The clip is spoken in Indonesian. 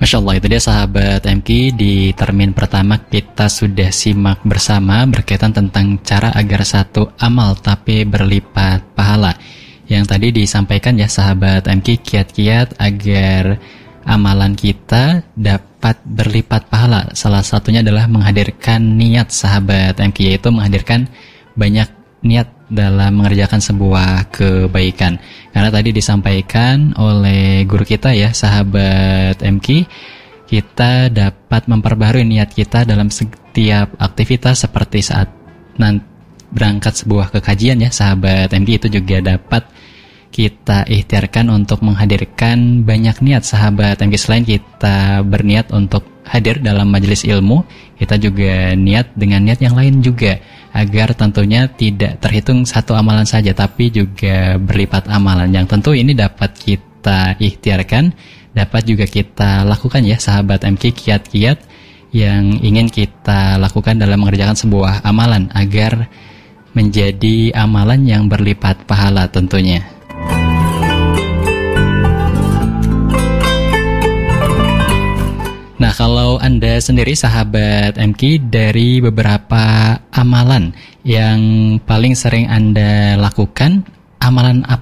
Masya Allah, itu dia sahabat MK. Di termin pertama kita sudah simak bersama berkaitan tentang cara agar satu amal tapi berlipat pahala. Yang tadi disampaikan ya sahabat MK, kiat-kiat agar amalan kita dapat berlipat pahala. Salah satunya adalah menghadirkan niat sahabat MK, yaitu menghadirkan banyak niat dalam mengerjakan sebuah kebaikan. Karena tadi disampaikan oleh guru kita ya sahabat MK, kita dapat memperbaharui niat kita dalam setiap aktivitas, seperti saat berangkat sebuah kekajian ya sahabat MK, itu juga dapat kita ikhtiarkan untuk menghadirkan banyak niat sahabat MK. Selain kita berniat untuk hadir dalam majelis ilmu, kita juga niat dengan niat yang lain juga, agar tentunya tidak terhitung satu amalan saja, tapi juga berlipat amalan. Yang tentu ini dapat kita ikhtiarkan, dapat juga kita lakukan ya sahabat MK, kiat-kiat yang ingin kita lakukan dalam mengerjakan sebuah amalan, agar menjadi amalan yang berlipat pahala tentunya. Nah, kalau Anda sendiri sahabat MK, dari beberapa amalan yang paling sering Anda lakukan, amalan apa